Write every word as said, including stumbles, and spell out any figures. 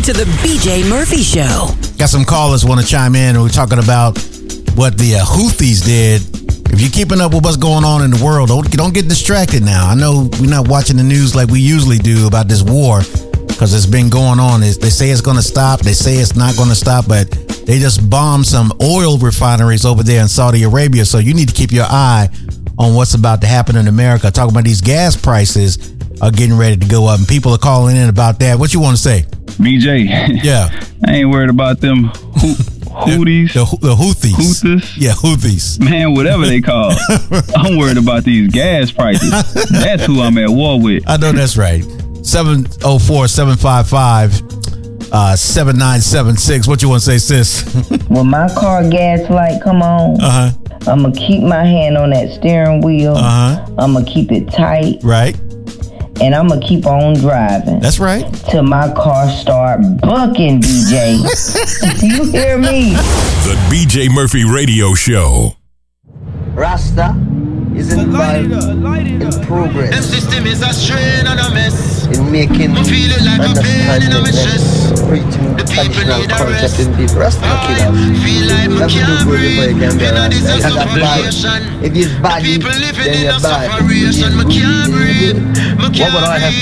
listening to the B J Murphy Show. Got some callers want to chime in. We're talking about what the uh, Houthis did. If you're keeping up with what's going on in the world, don't, don't get distracted now. I know we're not watching the news like we usually do about this war because it's been going on. It's, they say it's going to stop. They say it's not going to stop, but they just bombed some oil refineries over there in Saudi Arabia. So you need to keep your eye on what's about to happen in America. Talking about these gas prices are getting ready to go up, and people are calling in about that. What you want to say? B J. Yeah. I ain't worried about them ho- Houthis. The, the, the Houthis. Houthis. Yeah, Houthis. Man, whatever they call. I'm worried about these gas prices. That's who I'm at war with. I know that's right. seven oh four, seven five five, seven nine seven six. What you want to say, sis? When my car gas light come on, Uh-huh. I'm going to keep my hand on that steering wheel. Uh-huh. I'm going to keep it tight. Right. And I'm going to keep on driving. That's right. Till my car start bucking, B J. You hear me? The B J Murphy Radio Show. Rasta is involved in progress. The system is a strain and a mess. In making I'm feeling like a pain in my chest. Preaching The people traditional need a concept rest. in deep. Rasta I killers. feel like I That's can't the breathe. good can be You know this Rasta. is That's bad. suffocation. If it's bad, The people living then in you're a bad. suffocation. I can't breathe. I What would I have can't to